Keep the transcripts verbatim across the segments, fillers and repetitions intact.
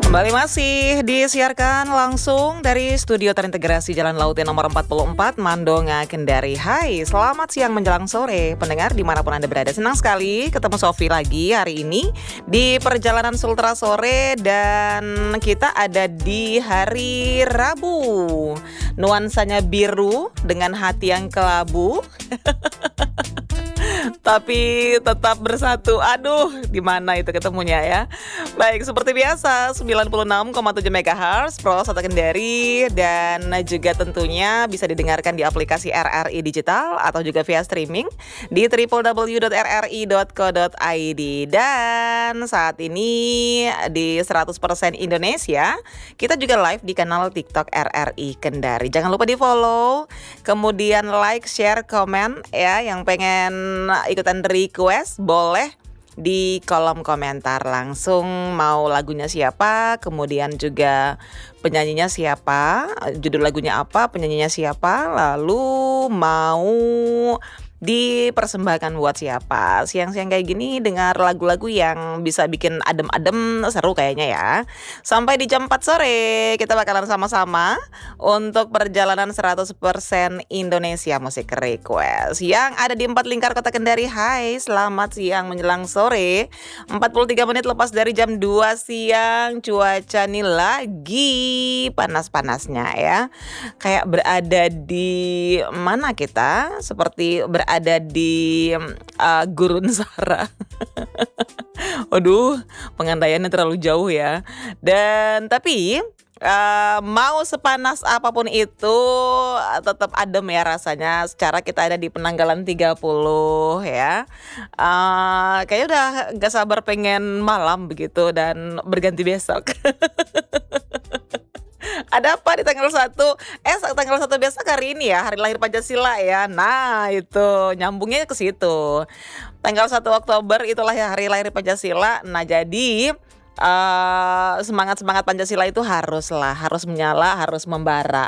Kembali masih disiarkan langsung dari studio terintegrasi Jalan Laut nomor empat puluh empat, Mandonga, Kendari. Hai, selamat siang menjelang sore pendengar dimanapun Anda berada. Senang sekali ketemu Sofi lagi hari ini di perjalanan Sultra Sore. Dan kita ada di hari Rabu. Nuansanya biru dengan hati yang kelabu. Tapi tetap bersatu. Aduh, di mana itu ketemunya ya? Baik, seperti biasa sembilan puluh enam koma tujuh megahertz Pro satu Kendari, dan juga tentunya bisa didengarkan di aplikasi R R I Digital atau juga via streaming di w w w dot r r i dot co dot i d. Dan saat ini di seratus persen Indonesia kita juga live di kanal TikTok R R I Kendari. Jangan lupa di-follow, kemudian like, share, komen ya. Yang pengen ikutan request boleh di kolom komentar langsung, mau lagunya siapa, kemudian juga penyanyinya siapa, judul lagunya apa, penyanyinya siapa, lalu mau dipersembahkan buat siapa. Siang-siang kayak gini dengar lagu-lagu yang bisa bikin adem-adem, seru kayaknya ya. Sampai di jam empat sore kita bakalan sama-sama untuk perjalanan seratus persen Indonesia Musik Request yang ada di empat lingkar kota Kendari. Hai, selamat siang menjelang sore, empat puluh tiga menit lepas dari jam dua siang. Cuaca nih lagi panas-panasnya ya. Kayak berada di mana kita? Seperti berada ada di uh, Gurun Sara. Waduh, pengandaiannya terlalu jauh ya. Dan tapi uh, mau sepanas apapun itu tetap adem ya rasanya. Secara kita ada di Penanggalan tiga puluh ya. Uh, kayaknya udah gak sabar pengen malam begitu dan berganti besok. Ada apa di tanggal satu? Eh tanggal satu besok hari ini ya, hari lahir Pancasila ya. Nah itu nyambungnya ke situ. Tanggal satu Oktober itulah ya hari lahir Pancasila. Nah jadi uh, semangat-semangat Pancasila itu haruslah, harus menyala, harus membara.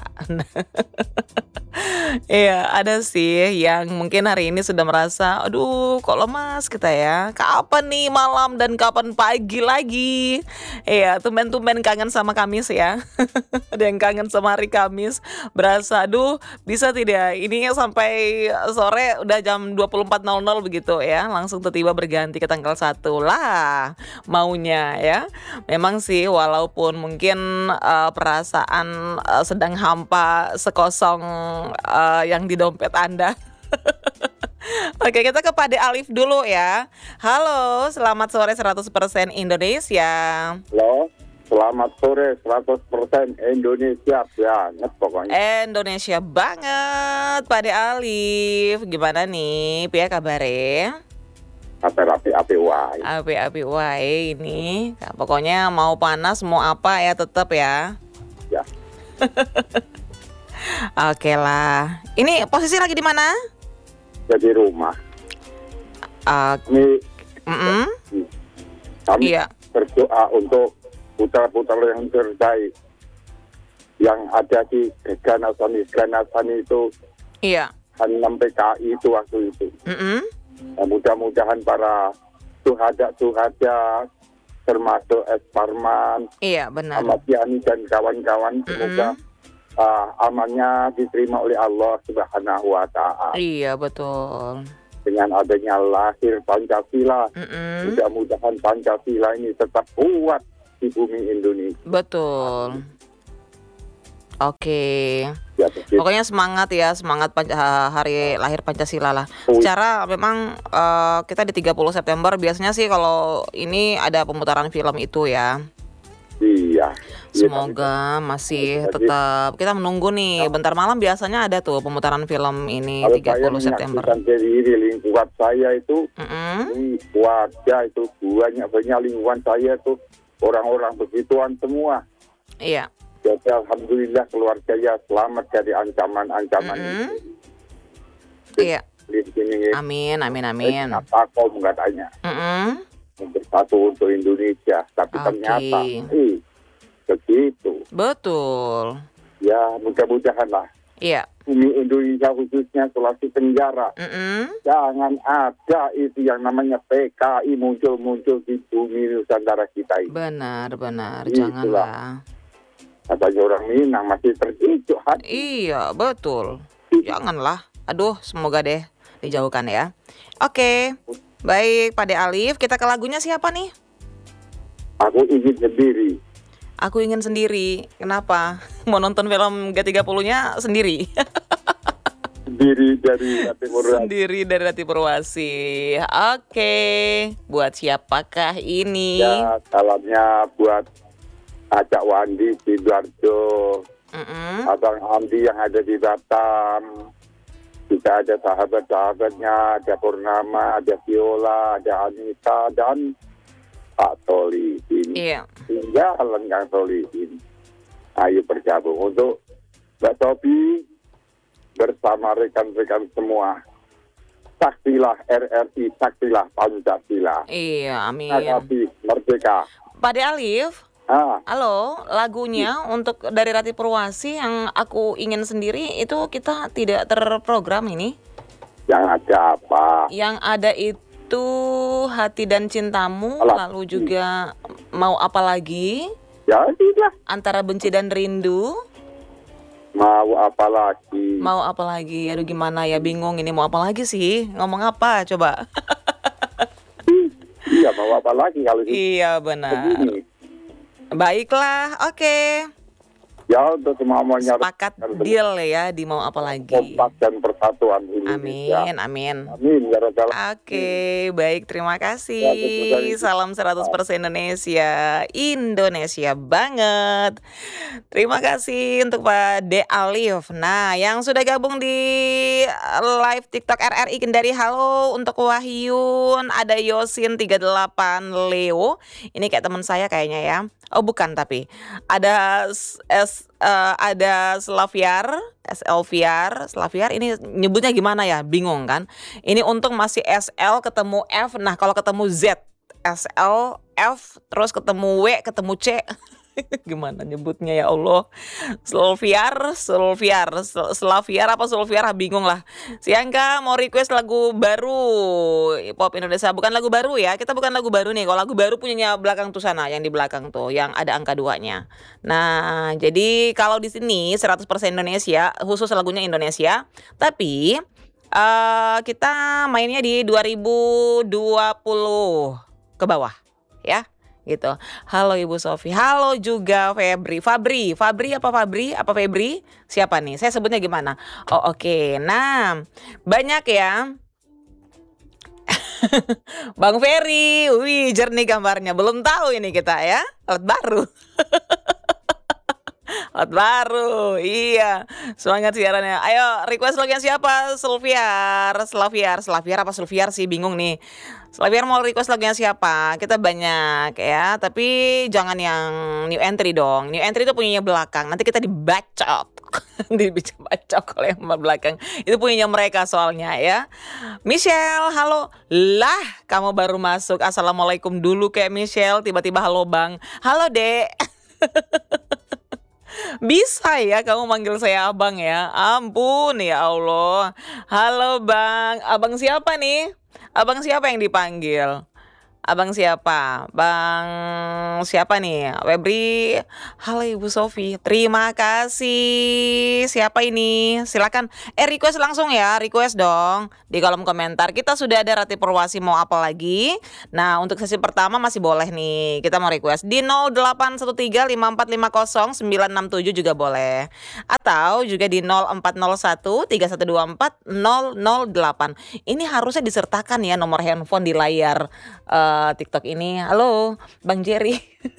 Iya, ada sih yang mungkin hari ini sudah merasa, aduh kok lemas kita ya. Kapan nih malam dan kapan pagi lagi? Iya, tumben-tumben kangen sama Kamis ya. Ada yang kangen sama hari Kamis. Berasa, aduh bisa tidak ini sampai sore udah jam dua puluh empat nol nol begitu ya. Langsung tiba-tiba berganti ke tanggal satu lah maunya ya. Memang sih walaupun mungkin uh, perasaan uh, sedang hampa sekosong uh, yang di dompet Anda. Oke, kita ke Pade Alif dulu ya. Halo, selamat sore seratus persen Indonesia. Halo, selamat sore seratus persen Indonesia banget pokoknya. Indonesia banget, Pade Alif. Gimana nih, piye kabare? Api-api wae. Api-api wae ini. Nah, pokoknya mau panas mau apa ya tetap ya. Ya. Oke lah. Ini posisi lagi di mana? Jadi rumah. Uh, Ini mm-mm. kami Iya. berdoa untuk putra-putra yang terbaik yang ada di Ganasan itu. Iya. enam P K I itu waktu itu. Mm-mm. Nah, mudah-mudahan para suhada-suhada termasuk Es Parman, Iya benar. Ahmad Yani dan kawan-kawan, semoga Mm-mm. uh, amalnya diterima oleh Allah Subhanahu wa Ta'ala. Iya betul. Dengan adanya lahir Pancasila, Mm-mm. mudah-mudahan Pancasila ini tetap kuat di bumi Indonesia. Betul. Oke. Ya, begitu. Pokoknya semangat ya, semangat Panca- hari lahir Pancasila lah. Oh. Secara memang uh, kita di tiga puluh September biasanya sih kalau ini ada pemutaran film itu ya. Iya. Semoga masih tetap kita menunggu nih. Bentar malam biasanya ada tuh pemutaran film ini Kalau tiga puluh saya September. menyaksikan dari di lingkungan saya itu, Mm-mm. di warga itu banyak banyak lingkungan saya itu orang-orang begituan semua. Iya. Jadi alhamdulillah keluarga ya selamat dari ancaman-ancaman Mm-mm. itu. Iya. Di sini Amin, amin, amin. apa kau katanya Mm-mm. bersatu untuk Indonesia, tapi Oke. ternyata eh begitu. Betul. Ya mudah-mudahan lah Iya. Bumi Indonesia khususnya Sulawesi Tenggara. Mm-mm. Jangan ada itu yang namanya P K I muncul-muncul di bumi Nusantara kita ini. Benar, benar. Itulah. Janganlah. Katanya orang Minang masih terkejut hati. Iya, betul. Janganlah. Aduh, semoga deh dijauhkan ya. Oke. Baik, Pak De Alif, kita ke lagunya siapa nih? Aku ingin sendiri. Aku ingin sendiri. Kenapa? Mau nonton film G tiga puluh-nya sendiri. Sendiri dari Rati Purwasi. Sendiri dari Rati Purwasi. Oke. Buat siapakah ini? Ya, salamnya buat Acak Wandi, Sidoarjo, Mm-mm. Abang Andi yang ada di Batam. Juga ada sahabat-sahabatnya, ada Purnama, ada Viola, ada Anita, dan Pak Toli ini. Iya. Hingga Lenggang Toli ini. Ayo bergabung untuk Mbak Sofi bersama rekan-rekan semua. Saktilah R R I, saktilah Pancasila. Iya, amin. Kasih merdeka. Pak De Alif, Ah, halo, lagunya untuk dari Rati Purwasi yang aku ingin sendiri itu kita tidak terprogram ini. yang ada apa? Yang ada itu Hati dan Cintamu, Alah. lalu juga Mau Apa Lagi, Ya sudah. Antara Benci dan Rindu. Mau apa lagi? Mau apa lagi? Aduh gimana ya, bingung ini mau apa lagi sih? Ngomong apa coba? Iya, mau apa lagi kalau itu Iya benar. begini? Baiklah, oke. Ya untuk semua maunya Sepakat deal ya di mau apa lagi. kompak dan persatuan Indonesia. Amin, amin. Amin ya Rabbal. Oke, baik, terima Ya, kasih. betul. Salam seratus persen Indonesia. Indonesia banget. Terima kasih untuk Pak De Alif. Nah, yang sudah gabung di live TikTok R R I Kendari, halo untuk Wahyun, ada Yosin tiga puluh delapan Leo. Ini kayak teman saya kayaknya ya. Oh, bukan tapi ada S, S eh, ada Slaviar, S L Viar, Slaviar ini nyebutnya gimana ya? Bingung kan? Ini untung masih S L ketemu F. Nah, kalau ketemu Z, S L F terus ketemu W, ketemu C. Gimana nyebutnya ya Allah? Sulfiar, Sulfiar, Sel- Slaviar apa Sulfiar? Ah, bingung lah. Siangka mau request lagu baru pop Indonesia, bukan lagu baru ya. Kita bukan lagu baru nih. Kalau lagu baru punyanya belakang tuh sana, yang di belakang tuh, yang ada angka duanya. Nah, jadi kalau di sini seratus persen Indonesia, khusus lagunya Indonesia. Tapi eh kita mainnya di dua ribu dua puluh ke bawah ya gitu. Halo Ibu Sofi, halo juga Febri, Fabri, Fabri apa Fabri apa Febri? Siapa nih? Saya sebutnya gimana? Oh oke, nah banyak ya. Bang Ferry, wih jernih gambarnya. Belum tahu ini kita ya, alat baru. Alat baru, iya. Semangat siarannya. Ayo request lagunya siapa? Sulfiar, Slaviar, Slaviar apa Sulfiar sih, bingung nih. Slaviar mau request lagunya siapa? Kita banyak ya, tapi jangan yang new entry dong. New entry itu punyanya belakang. Nanti kita dibacok. Dibacok oleh yang belakang. Itu punyanya mereka soalnya ya. Michelle, halo. Lah, kamu baru masuk. Assalamualaikum dulu kayak Michelle. Tiba-tiba halo Bang. Halo Dek. Bisa ya kamu manggil saya abang ya. Ampun ya Allah. Halo Bang. Abang siapa nih? Abang siapa yang dipanggil? Abang siapa? Bang siapa nih? Febri. Halo Ibu Sofi. Terima kasih. Siapa ini? Silakan. Eh request langsung ya. Request dong di kolom komentar. Kita sudah ada Rati Purwasi mau apa lagi? Nah, untuk sesi pertama masih boleh nih. Kita mau request di nol delapan satu tiga lima empat lima nol sembilan enam tujuh juga boleh. Atau juga di nol empat nol satu tiga satu dua empat nol nol delapan. Ini harusnya disertakan ya nomor handphone di layar uh, TikTok ini. Halo, Bang Jerry.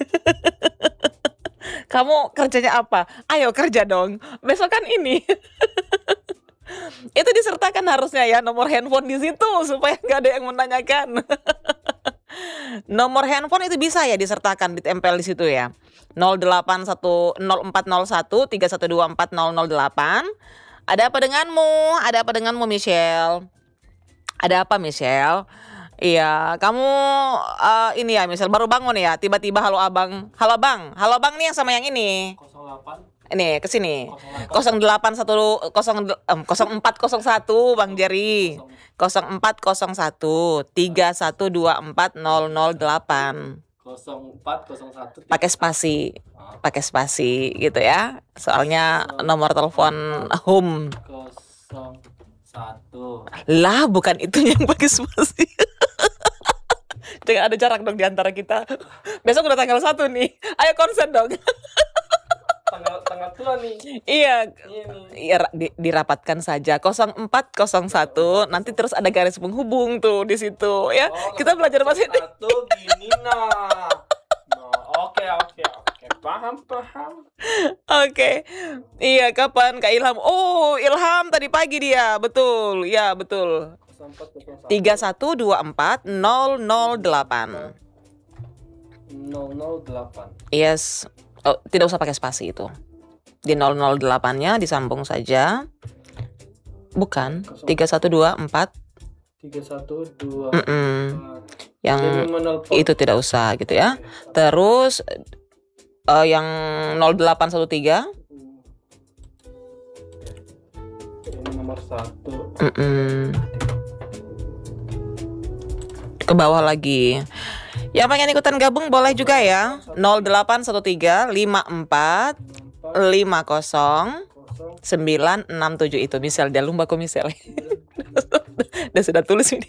Kamu kerjanya apa? Ayo kerja dong. Besok kan ini. Itu disertakan harusnya ya nomor handphone di situ supaya nggak ada yang menanyakan. Nomor handphone itu bisa ya disertakan, ditempel di situ ya. nol delapan satu nol empat nol satu tiga satu dua empat nol nol delapan. Ada apa denganmu? Ada apa denganmu Michelle? Ada apa Michelle? Iya, kamu uh, ini ya, misal baru bangun ya, tiba-tiba halo abang, halo bang, halo bang nih yang sama yang ini. Ini ke sini. nol delapan satu nol empat nol satu Bang Jerry. nol empat nol satu tiga satu dua empat nol nol delapan. nol empat nol satu Pakai spasi. Pakai spasi gitu ya. Soalnya nomor telepon home. nol satu. Lah, bukan itu yang pakai spasi. Jangan ada jarak dong di antara kita. Besok udah tanggal satu nih. Ayo konsen dong. Tanggal tanggal tua nih. Iya, Ini. iya di, dirapatkan saja nol empat nol satu nanti terus ada garis penghubung tuh di situ ya. Oh, Kita belajar bahasa ini. satu gini nah. Nah, oke oke oke. Paham paham. Oke. Iya, kapan Kak Ilham? Oh, Ilham tadi pagi dia. Betul. Ya, betul. nol empat nol satu tiga satu dua empat nol nol delapan. nol nol delapan. Yes. Oh, tidak usah pakai spasi itu. Di nol nol delapan-nya disambung saja. Bukan, tiga satu dua empat. tiga satu dua Mm-mm. Yang Demi menelpon. itu tidak usah gitu ya. Terus eh, yang nol delapan satu tiga. Ini nomor satu. Mm-mm. Ke bawah lagi. Yang pengen ikutan gabung boleh juga ya. nol delapan satu tiga lima empat lima nol Kosong. sembilan enam tujuh itu misal dia lumba kok misal. Udah sudah tulis ini.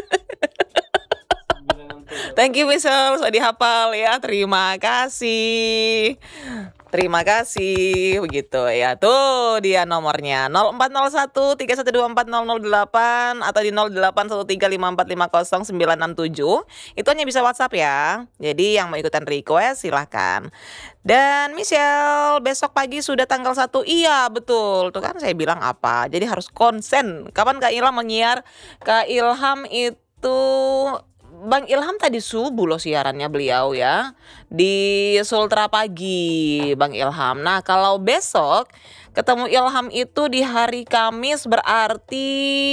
Thank you Misal, sudah dihafal ya. Terima kasih. Terima kasih begitu ya. Tuh dia nomornya nol empat nol satu tiga satu dua empat nol nol delapan atau di nol delapan satu tiga lima empat lima nol sembilan enam tujuh. Itu hanya bisa WhatsApp ya. Jadi yang mau ikutan request silahkan. Dan Michelle, besok pagi sudah tanggal satu. Iya, betul. Tuh kan saya bilang apa? Jadi harus konsen. Kapan Kak Ilham menyiar? Kak Ilham itu Bang Ilham tadi subuh loh siarannya beliau ya. Di Sultra pagi Bang Ilham. Nah, kalau besok ketemu Ilham itu di hari Kamis berarti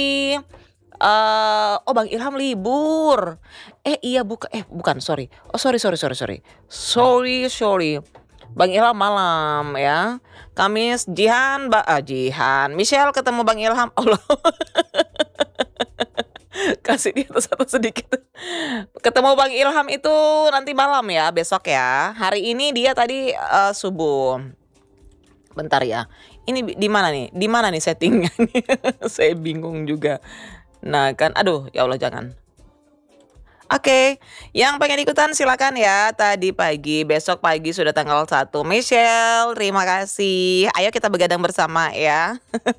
eh oh Bang Ilham libur. Eh iya buka eh bukan sorry. Oh sorry sorry sorry sorry. Sorry sorry. Bang Ilham malam ya. Kamis Jihan, Ba ah, Jihan. Michelle ketemu Bang Ilham. Allah. Kasih dia satu sedikit. Ketemu Bang Ilham itu nanti malam ya, besok ya. Hari ini dia tadi eh, subuh. Bentar ya. Ini di mana nih? Di mana nih settingnya? Saya bingung juga. Nah kan, aduh ya Allah jangan. Oke, yang pengen ikutan silakan ya. Tadi pagi, besok pagi sudah tanggal satu. Michelle, terima kasih. Ayo kita begadang bersama ya.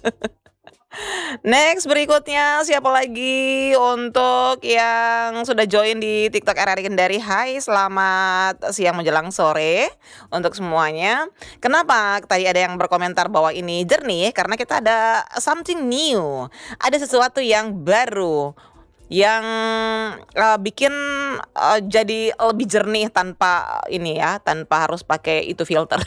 Next berikutnya siapa lagi untuk yang sudah join di TikTok R R I Kendari. Hai, selamat siang menjelang sore untuk semuanya. Kenapa tadi ada yang berkomentar bahwa ini jernih? Karena kita ada something new. Ada sesuatu yang baru yang uh, bikin uh, jadi lebih jernih tanpa ini ya, tanpa harus pakai itu filter.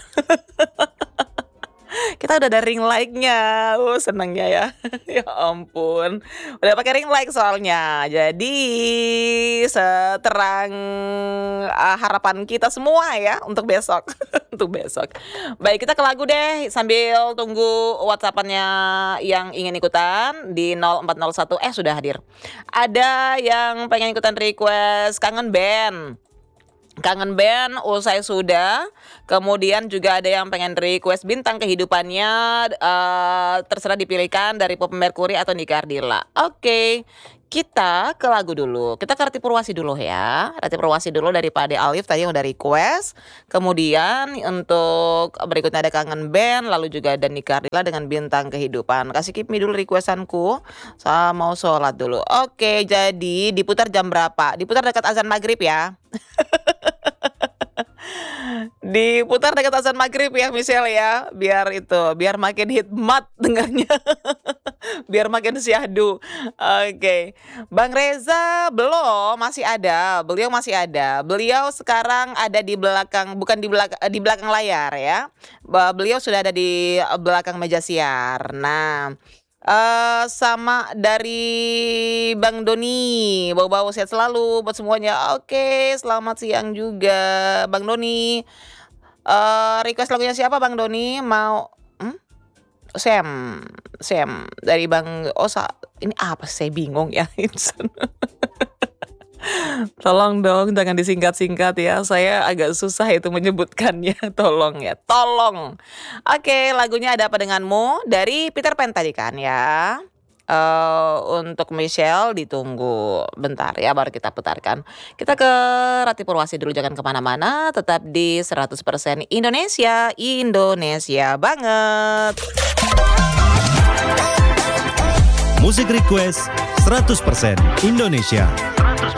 Kita udah ada ring light-nya. Oh, senangnya ya. Ya ampun. Udah pakai ring light soalnya. Jadi seterang uh, harapan kita semua ya untuk besok. Untuk besok. Baik, kita ke lagu deh sambil tunggu WhatsApp-annya yang ingin ikutan di nol empat nol satu. Eh, sudah hadir. Ada yang pengen ikutan request Kangen Band. Kangen Band usai sudah. Kemudian juga ada yang pengen request Bintang Kehidupannya, uh, terserah dipilihkan dari Pop Mercury atau Nika Ardila. Oke, kita ke lagu dulu. Kita ke Rati Purwasi dulu ya. Rati Purwasi dulu dari Pak Ade Alif tadi yang udah request. Kemudian untuk berikutnya ada Kangen Band, lalu juga ada Nika Ardila dengan Bintang Kehidupan. Kasih Keep Me dulu requestanku. Saya mau sholat dulu. Oke, jadi diputar jam berapa? Diputar dekat azan maghrib ya. Diputar dekat azan maghrib ya Michelle ya. Biar itu, biar makin hikmat dengarnya. Biar makin syahdu. Oke, Bang Reza belum, masih ada. Beliau masih ada. Beliau sekarang ada di belakang, bukan di belakang di belakang layar ya. Beliau sudah ada di belakang meja siar. Nah, Uh, sama dari Bang Doni, bau-bau sehat selalu buat semuanya. Oke, selamat siang juga Bang Doni. Eh, request lagunya siapa Bang Doni? Mau hmm? Sam, Sam dari Bang Osa. Ini apa sih? Saya bingung ya. Tolong dong jangan disingkat-singkat ya. Saya agak susah itu menyebutkannya. Tolong ya, tolong. Oke, lagunya Ada Apa Denganmu dari Peter Pan tadi kan ya. Eh untuk Michelle ditunggu bentar ya baru kita putarkan. Kita ke Rati Purwasi dulu, jangan kemana-mana. Tetap di seratus persen Indonesia, Indonesia banget. Musik Request seratus persen Indonesia.